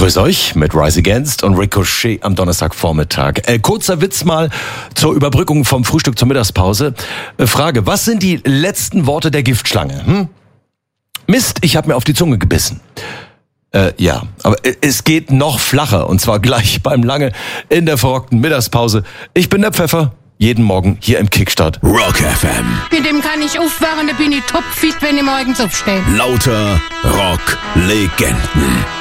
Grüß euch mit Rise Against und Ricochet am Donnerstagvormittag. Kurzer Witz mal zur Überbrückung vom Frühstück zur Mittagspause. Frage, was sind die letzten Worte der Giftschlange? Mist, ich habe mir auf die Zunge gebissen. Ja, aber es geht noch flacher und zwar gleich beim Lange in der verrockten Mittagspause. Ich bin der Pfeffer, jeden Morgen hier im Kickstart Rock FM. Mit dem kann ich aufwachen, da bin ich topfit, wenn ich morgens aufstehe. Lauter Rock-Legenden.